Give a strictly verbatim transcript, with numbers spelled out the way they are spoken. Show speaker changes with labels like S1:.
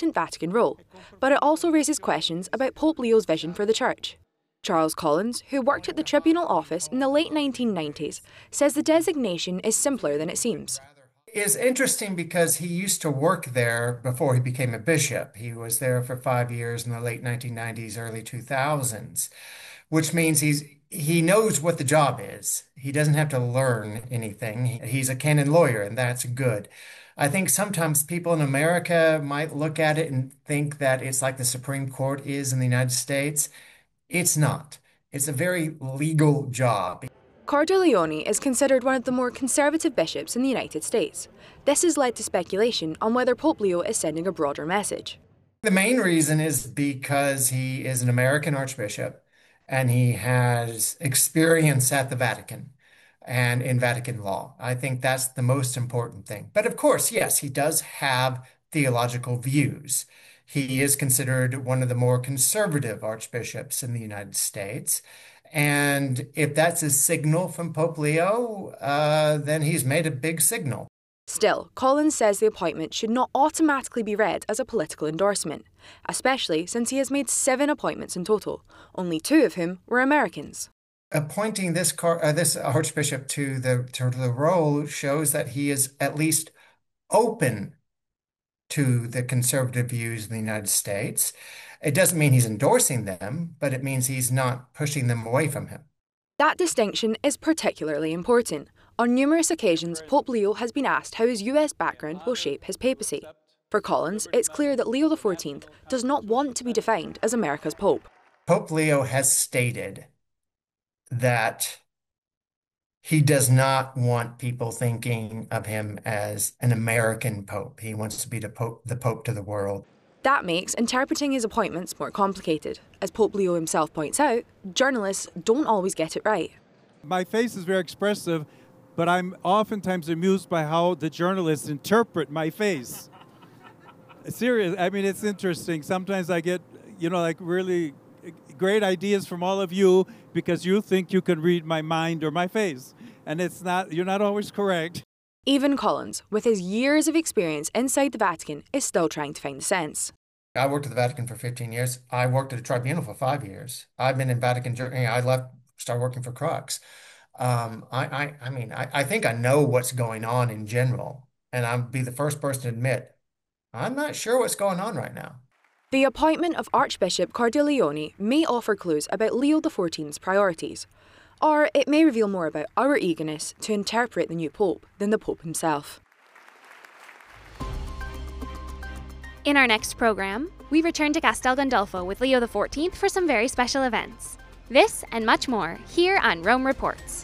S1: important Vatican role, but it also raises questions about Pope Leo's vision for the Church. Charles Collins, who worked at the Tribunal office in the late nineteen nineties, says the designation is simpler than it seems.
S2: It's interesting because he used to work there before he became a bishop. He was there for five years in the late nineteen nineties, early two thousands, which means he's he knows what the job is. He doesn't have to learn anything. He's a canon lawyer, and that's good. I think sometimes people in America might look at it and think that it's like the Supreme Court is in the United States. It's not. It's a very legal job.
S1: Cordileone is considered one of the more conservative bishops in the United States. This has led to speculation on whether Pope Leo is sending a broader message.
S2: The main reason is because he is an American archbishop and he has experience at the Vatican and in Vatican law. I think that's the most important thing. But of course, yes, he does have theological views. He is considered one of the more conservative archbishops in the United States. And if that's a signal from Pope Leo, uh, then he's made a big signal.
S1: Still, Collins says the appointment should not automatically be read as a political endorsement, especially since he has made seven appointments in total, only two of whom were Americans.
S2: Appointing this car, uh, this archbishop to the to the role shows that he is at least open to the conservative views in the United States. It doesn't mean he's endorsing them, but it means he's not pushing them away from him.
S1: That distinction is particularly important. On numerous occasions, Pope Leo has been asked how his U S background will shape his papacy. For Collins, it's clear that Leo the fourteenth does not want to be defined as America's Pope.
S2: Pope Leo has stated that he does not want people thinking of him as an American Pope. He wants to be the Pope, the Pope to the world.
S1: That makes interpreting his appointments more complicated. As Pope Leo himself points out, journalists don't always get it right.
S3: My face is very expressive, but I'm oftentimes amused by how the journalists interpret my face. Serious, I mean, it's interesting. Sometimes I get, you know, like really great ideas from all of you because you think you can read my mind or my face. And it's not, you're not always correct.
S1: Even Collins, with his years of experience inside the Vatican, is still trying to find the sense.
S2: I worked at the Vatican for fifteen years. I worked at a tribunal for five years. I've been in Vatican, I left, started working for Crux. Um, I, I, I mean, I, I think I know what's going on in general, and I'll be the first person to admit, I'm not sure what's going on right now.
S1: The appointment of Archbishop Cordileone may offer clues about Leo the fourteenth's priorities, or it may reveal more about our eagerness to interpret the new Pope than the Pope himself.
S4: In our next program, we return to Castel Gandolfo with Leo the fourteenth for some very special events. This and much more here on Rome Reports.